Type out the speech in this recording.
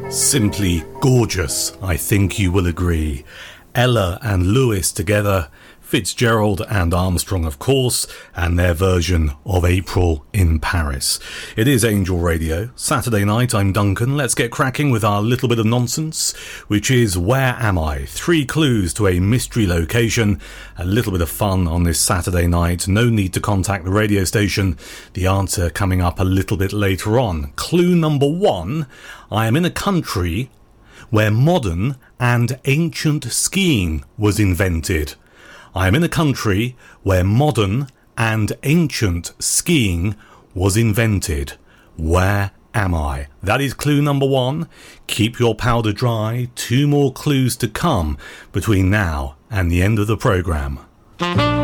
Simply gorgeous, I think you will agree. Ella and Lewis together, Fitzgerald and Armstrong, of course, and their version of April in Paris. It is Angel Radio. Saturday night, I'm Duncan. Let's get cracking with our little bit of nonsense, which is Where Am I? 3 clues to a mystery location. A little bit of fun on this Saturday night. No need to contact the radio station. The answer coming up a little bit later on. Clue number 1. I am in a country where modern and ancient skiing was invented. I am in a country where modern and ancient skiing was invented. Where am I? That is clue number 1. Keep your powder dry. 2 more clues to come between now and the end of the programme.